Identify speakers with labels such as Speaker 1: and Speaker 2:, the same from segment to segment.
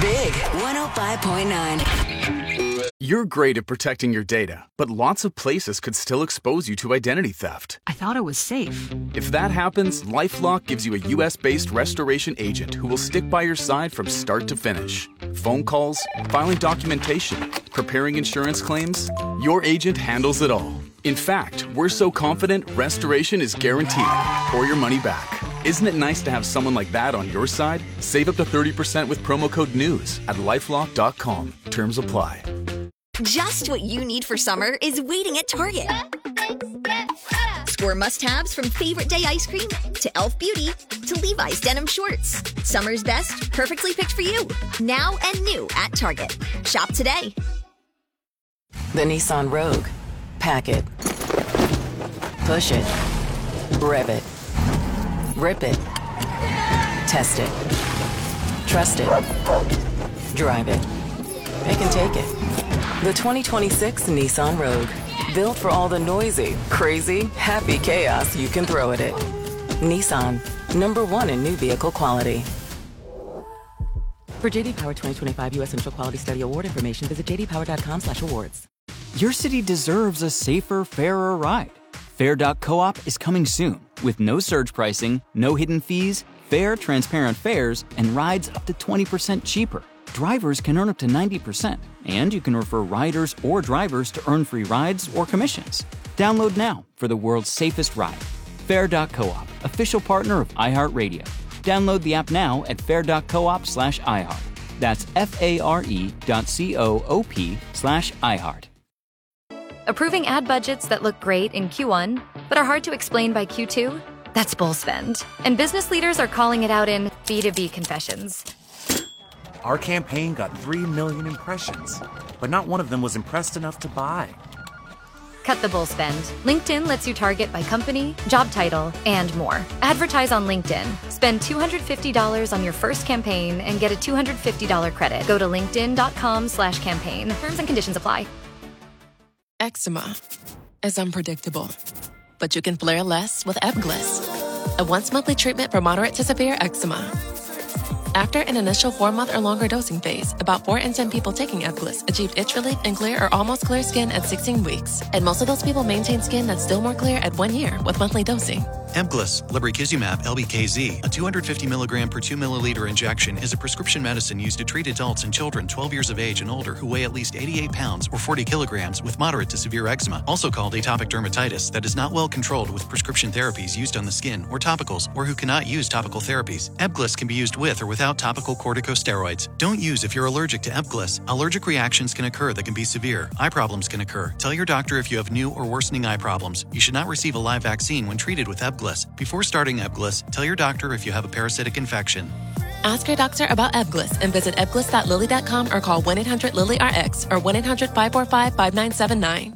Speaker 1: Big 105.9.
Speaker 2: You're great at protecting your data, but lots of places could still expose you to identity theft.
Speaker 3: I thought it was safe.
Speaker 2: If that happens, LifeLock gives you a U.S.-based restoration agent who will stick by your side from start to finish. Phone calls, filing documentation, preparing insurance claims, your agent handles it all. In fact, we're so confident restoration is guaranteed or your money back. Isn't it nice to have someone like that on your side? Save up to 30% with promo code NEWS at LifeLock.com. Terms apply.
Speaker 4: Just what you need for summer is waiting at Target. Score must-haves from Favorite Day ice cream to e.l.f. Beauty to Levi's denim shorts. Summer's best, perfectly picked for you. Now and new at Target. Shop today.
Speaker 1: The Nissan Rogue. Pack it. Push it. Rev it. Rip it. Test it. Trust it. Drive it. Pick and take it. The 2026 Nissan Rogue. Built for all the noisy, crazy, happy chaos you can throw at it. Nissan. #1 in new vehicle quality. For JD Power 2025 U.S. Central Quality Study Award information, visit jdpower.com/awards.
Speaker 5: Your city deserves a safer, fairer ride. Fair.coop is coming soon with no surge pricing, no hidden fees, fair, transparent fares, and rides up to 20% cheaper. Drivers can earn up to 90%, and you can refer riders or drivers to earn free rides or commissions. Download now for the world's safest ride. Fair.coop, official partner of iHeartRadio. Download the app now at fair.coop/iHeart. That's FARE.coop/iHeart.
Speaker 6: Approving ad budgets that look great in Q1, but are hard to explain by Q2? That's bull spend. And business leaders are calling it out in B2B confessions.
Speaker 7: Our campaign got 3 million impressions, but not one of them was impressed enough to buy.
Speaker 6: Cut the bull spend. LinkedIn lets you target by company, job title, and more. Advertise on LinkedIn. Spend $250 on your first campaign and get a $250 credit. Go to linkedin.com/campaign. Terms and conditions apply.
Speaker 8: Eczema is unpredictable, but you can flare less with Ebglyss, a once-monthly treatment for moderate to severe eczema. After an initial 4-month or longer dosing phase, about 4 in 10 people taking Ebglyss achieved itch relief and clear or almost clear skin at 16 weeks. And most of those people maintain skin that's still more clear at 1 year with monthly dosing.
Speaker 9: Ebglyss, lebrikizumab LBKZ, a 250 milligram per 2 milliliter injection, is a prescription medicine used to treat adults and children 12 years of age and older who weigh at least 88 pounds or 40 kilograms with moderate to severe eczema, also called atopic dermatitis, that is not well controlled with prescription therapies used on the skin or topicals, or who cannot use topical therapies. Ebglyss can be used with or without topical corticosteroids. Don't use if you're allergic to Ebglyss. Allergic reactions can occur that can be severe. Eye problems can occur. Tell your doctor if you have new or worsening eye problems. You should not receive a live vaccine when treated with Ebglyss. Before starting Ebglyss, tell your doctor if you have a parasitic infection.
Speaker 8: Ask your doctor about Ebglyss and visit ebglyss.lilly.com or call 1-800-LILY-RX or 1-800-545-5979.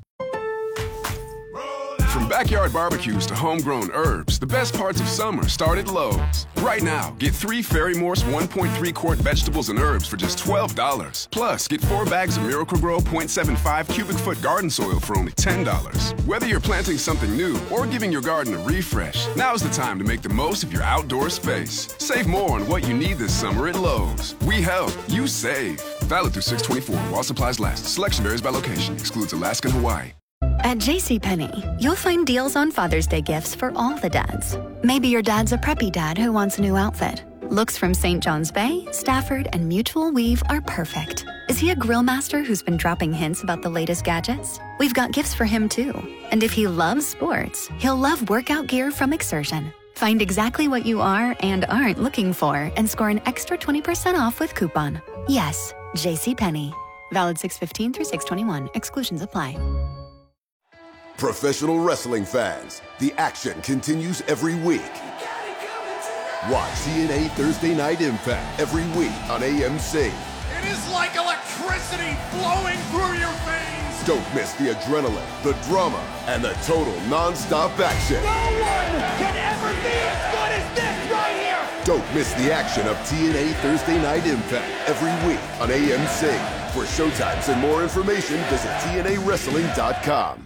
Speaker 10: From backyard barbecues to homegrown herbs, the best parts of summer start at Lowe's. Right now, get 3 Fairy Morse 1.3 quart vegetables and herbs for just $12. Plus, get 4 bags of Miracle-Gro 0.75 cubic foot garden soil for only $10. Whether you're planting something new or giving your garden a refresh, now's the time to make the most of your outdoor space. Save more on what you need this summer at Lowe's. We help, you save. Valid through 6/24 while supplies last. Selection varies by location. Excludes Alaska and Hawaii.
Speaker 11: At JCPenney, you'll find deals on Father's Day gifts for all the dads. Maybe your dad's a preppy dad who wants a new outfit. Looks from St. John's Bay, Stafford, and Mutual Weave are perfect. Is he a grill master who's been dropping hints about the latest gadgets? We've got gifts for him too. And if he loves sports, he'll love workout gear from Exertion. Find exactly what you are and aren't looking for and score an extra 20% off with coupon. Yes, JCPenney. Valid 6/15 through 6/21. Exclusions apply.
Speaker 12: Professional wrestling fans, the action continues every week. Watch TNA Thursday Night Impact every week on AMC.
Speaker 13: It is like electricity flowing through your veins.
Speaker 12: Don't miss the adrenaline, the drama, and the total non-stop action.
Speaker 13: No one can ever be as good as this right here.
Speaker 12: Don't miss the action of TNA Thursday Night Impact every week on AMC. For showtimes and more information, visit TNAWrestling.com.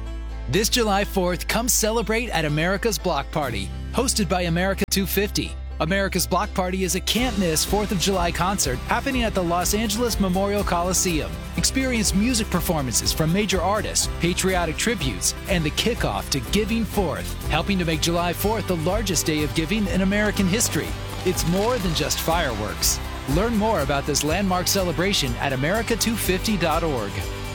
Speaker 14: This July 4th, come celebrate at America's Block Party, hosted by America 250.
Speaker 3: America's Block Party is a can't-miss 4th of July concert happening at the Los Angeles Memorial Coliseum. Experience music performances from major artists, patriotic tributes, and the kickoff to Giving Fourth, helping to make July 4th the largest day of giving in American history. It's more than just fireworks. Learn more about this landmark celebration at america250.org.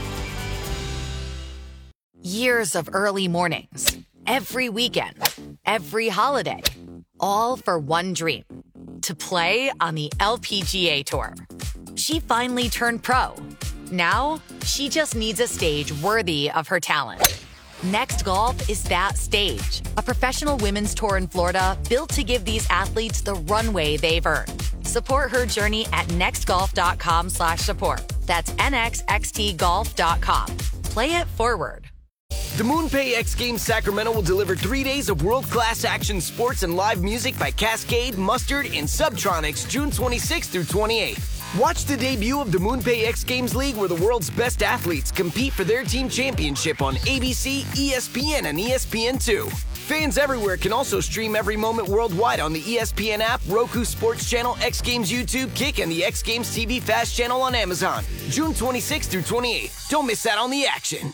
Speaker 14: Years of early mornings, every weekend, every holiday, all for one dream, to play on the LPGA Tour. She finally turned pro. Now, she just needs a stage worthy of her talent. Next Golf is that stage, a professional women's tour in Florida built to give these athletes the runway they've earned. Support her journey at nextgolf.com/support. That's nxxtgolf.com. Play it forward.
Speaker 15: The MoonPay X Games Sacramento will deliver 3 days of world-class action sports and live music by Cascade, Mustard, and Subtronics June 26th through 28th. Watch the debut of the MoonPay X Games League, where the world's best athletes compete for their team championship on ABC, ESPN, and ESPN2. Fans everywhere can also stream every moment worldwide on the ESPN app, Roku Sports Channel, X Games YouTube, Kick, and the X Games TV Fast channel on Amazon. June 26th through 28th. Don't miss out on the action.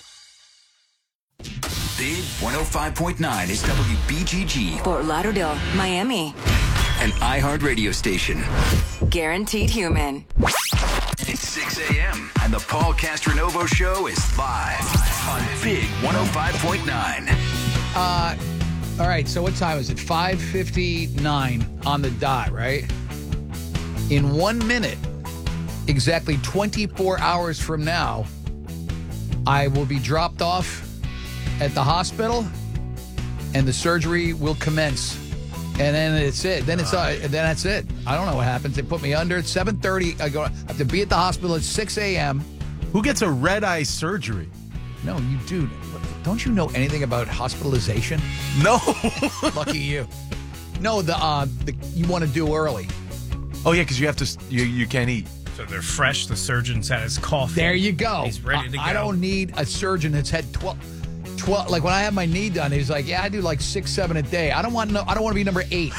Speaker 16: Big 105.9 is WBGG.
Speaker 17: Fort Lauderdale, Miami.
Speaker 16: An iHeart radio station.
Speaker 17: Guaranteed human.
Speaker 16: It's 6 a.m. and the Paul Castronovo Show is live on Big 105.9.
Speaker 18: All right, so what time is it? 5:59 on the dot, right? In 1 minute, exactly 24 hours from now, I will be dropped off at the hospital, and the surgery will commence, and then it's it. Then that's it. I don't know what happens. They put me under at 7:30. I have to be at the hospital at 6 a.m.
Speaker 19: Who gets a red eye surgery?
Speaker 18: No, you do. Don't you know anything about hospitalization?
Speaker 19: No.
Speaker 18: Lucky you. No, you want to do early.
Speaker 19: Oh yeah, because you have to. You can't eat.
Speaker 20: So they're fresh. The surgeon's had his coffee.
Speaker 18: There you go.
Speaker 20: He's ready to go.
Speaker 18: I don't need a surgeon that's had 12. Like when I had my knee done, he's like, "Yeah, I do like 6, 7 a day. I don't want to be number 8.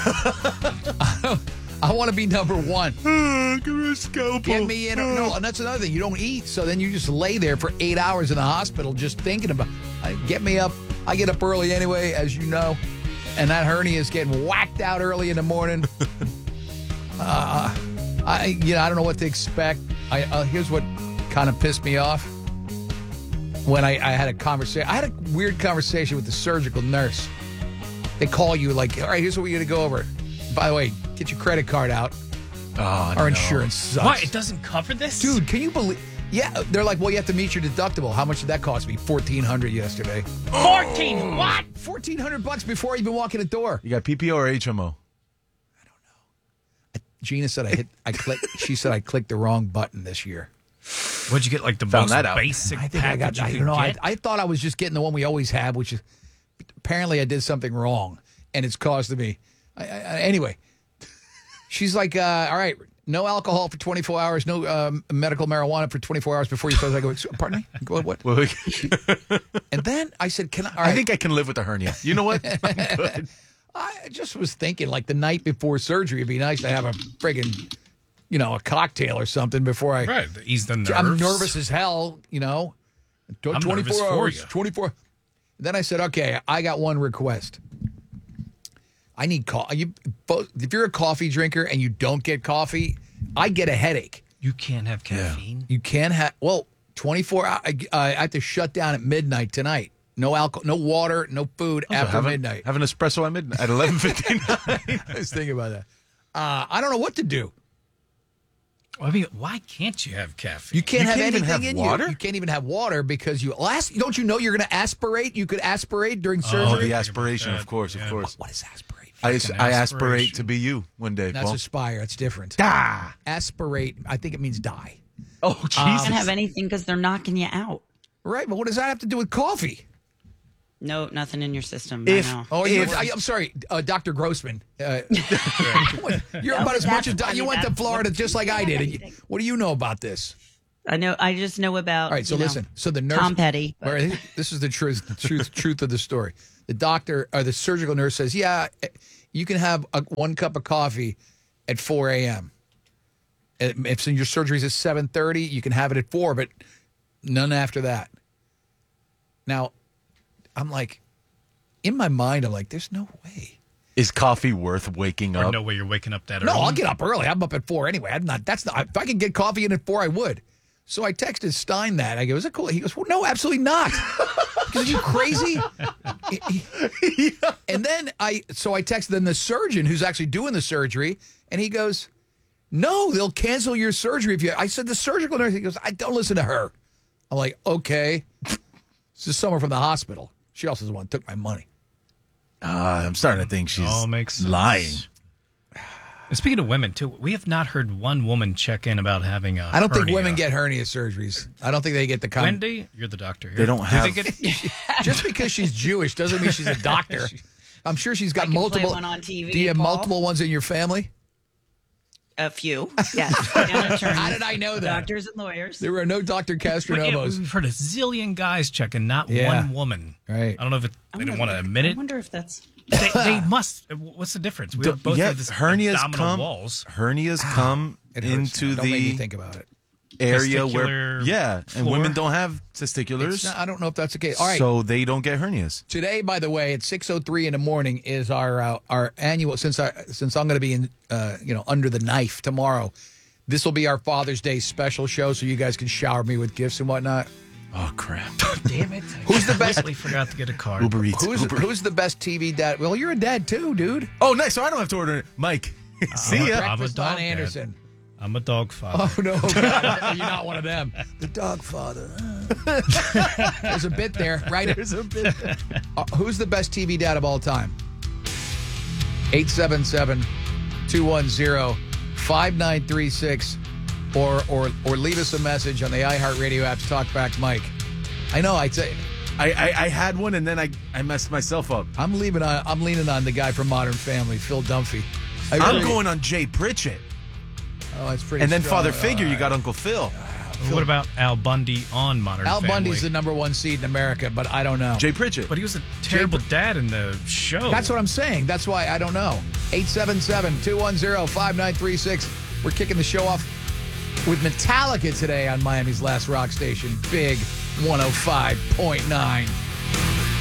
Speaker 18: I want to be number 1.
Speaker 19: Give me a scalpel.
Speaker 18: Get me in. No, and that's another thing. You don't eat, so then you just lay there for 8 hours in the hospital just thinking about. Get me up. I get up early anyway, as you know, and that hernia is getting whacked out early in the morning. I don't know what to expect. Here's what kind of pissed me off. When I had a conversation, I had a weird conversation with the surgical nurse. They call you like, all right, here's what we're going to go over. By the way, get your credit card out. Our insurance sucks.
Speaker 20: What? It doesn't cover this?
Speaker 18: Dude, can you believe? Yeah, they're like, well, you have to meet your deductible. How much did that cost me? $1,400 yesterday.
Speaker 20: 14 what?
Speaker 18: $1,400 before I even walk in the door.
Speaker 19: You got PPO or HMO?
Speaker 18: Gina said she said I clicked the wrong button this year.
Speaker 20: What'd you get, like the most basic
Speaker 18: I think
Speaker 20: package
Speaker 18: I don't know. I thought I was just getting the one we always have, which is apparently I did something wrong, and it's costing me. Anyway, she's like, all right, no alcohol for 24 hours, no medical marijuana for 24 hours before you start. I go, pardon me? What? And then I said, can I? All right.
Speaker 19: I think I can live with the hernia. You know what? I'm good.
Speaker 18: I just was thinking, like, the night before surgery, it'd be nice to have a friggin', a cocktail or something before I...
Speaker 20: Right, ease the nerves.
Speaker 18: I'm nervous as hell, 24 hours, 24... Then I said, okay, I got one request. I need coffee. If you're a coffee drinker and you don't get coffee, I get a headache.
Speaker 20: You can't have caffeine?
Speaker 18: Yeah. You can't have... Well, 24 hours... I have to shut down at midnight tonight. No alcohol, no water, no food after midnight.
Speaker 19: Have an espresso at midnight at 11:59.
Speaker 18: I was thinking about that. I don't know what to do.
Speaker 20: I mean, why can't you have caffeine?
Speaker 18: You can't have anything
Speaker 19: even have
Speaker 18: in
Speaker 19: water?
Speaker 18: You can't even have water because don't you know you're going to aspirate? You could aspirate during surgery.
Speaker 19: Oh, the aspiration, of course.
Speaker 18: What is aspirate?
Speaker 19: I aspirate to be you one day,
Speaker 18: That's
Speaker 19: Paul.
Speaker 18: aspire. It's different. Aspirate, I think it means die.
Speaker 19: Oh, Jesus.
Speaker 21: You can't have anything because they're knocking you out.
Speaker 18: Right, but what does that have to do with coffee?
Speaker 21: No, nothing in your system.
Speaker 18: I'm sorry, Dr. Grossman. You're about as much as you went to Florida just like I did. What do you know about this?
Speaker 21: I know. I just know about.
Speaker 18: All right, so listen. So the nurse,
Speaker 21: Tom Petty.
Speaker 18: This is the truth of the story. The doctor or the surgical nurse says, yeah, you can have 1 cup of coffee at 4 a.m. If your surgery's at 7:30, you can have it at 4, but none after that. Now, I'm like, in my mind, I'm like, there's no way.
Speaker 19: Is coffee worth waking up?
Speaker 20: Or no way you're waking up that early?
Speaker 18: No, I'll get up early. I'm up at 4 anyway. If I could get coffee in at 4, I would. So I texted Stein that. I go, is it cool? He goes, well, no, absolutely not. Because are you crazy? And then I texted then the surgeon who's actually doing the surgery, and he goes, no, they'll cancel your surgery if you. I said, the surgical nurse. He goes, I don't listen to her. I'm like, okay. This is someone from the hospital. She also is the one who took my money.
Speaker 19: I'm starting to think she's lying.
Speaker 20: And speaking of women, too, we have not heard one woman check in about having a
Speaker 18: I don't think
Speaker 20: hernia.
Speaker 18: women get hernia surgeries. I don't think they get the
Speaker 20: Wendy, you're the doctor here.
Speaker 19: They don't have.
Speaker 18: Just because she's Jewish doesn't mean she's a doctor. I'm sure she's got multiple.
Speaker 21: Play one on TV,
Speaker 18: do you have
Speaker 21: Paul?
Speaker 18: multiple ones in your family?
Speaker 21: A few, yes. And attorneys,
Speaker 18: How did I know that?
Speaker 21: Doctors and lawyers.
Speaker 18: There were no Dr. Castronovos.
Speaker 20: We've heard a zillion guys checking, not one woman.
Speaker 18: Right.
Speaker 20: I don't know if they don't want to admit
Speaker 21: I
Speaker 20: it.
Speaker 21: wonder if that's.
Speaker 20: They must. What's the difference? We both have this abdominal walls.
Speaker 19: Hernias come into
Speaker 18: Don't make me
Speaker 19: the
Speaker 18: think about it.
Speaker 19: area where,
Speaker 20: Testicular
Speaker 19: and
Speaker 20: floor.
Speaker 19: women don't have testiculars.
Speaker 18: I don't know if that's the case. All right.
Speaker 19: So they don't get hernias.
Speaker 18: Today, by the way, at 6:03 in the morning is our annual. Since I'm going to be in under the knife tomorrow, this will be our Father's Day special show, so you guys can shower me with gifts and whatnot.
Speaker 19: Oh crap!
Speaker 20: Damn it!
Speaker 18: Who's the best?
Speaker 20: I forgot to get a card.
Speaker 19: Uber Eats.
Speaker 18: Who's the best TV dad? Well, you're a dad too, dude.
Speaker 19: Oh, nice. So I don't have to order it. Mike. See ya.
Speaker 20: I'm a
Speaker 18: Breakfast
Speaker 20: dog
Speaker 18: on Anderson.
Speaker 20: Dad. I'm a dog father.
Speaker 18: Oh no, God, you're not one of them. The dog father. There's a bit there, right?
Speaker 19: There's a bit there.
Speaker 18: Who's the best TV dad of all time? 877-210-5936. Or leave us a message on the iHeartRadio app's Talkback Mike. I know. I
Speaker 19: had one and then I messed myself up.
Speaker 18: I'm leaning on the guy from Modern Family, Phil Dunphy.
Speaker 19: I'm going on Jay Pritchett.
Speaker 18: Oh, that's pretty.
Speaker 19: And then
Speaker 18: strong.
Speaker 19: Father Figure, you got Uncle Phil.
Speaker 20: What about Al Bundy on Modern
Speaker 18: Al
Speaker 20: Family?
Speaker 18: Bundy's the number 1 seed in America, but I don't know.
Speaker 19: Jay Pritchett.
Speaker 20: But he was a terrible dad in the show.
Speaker 18: That's what I'm saying. That's why I don't know. 877-210-5936. We're kicking the show off with Metallica today on Miami's Last Rock Station. Big 105.9.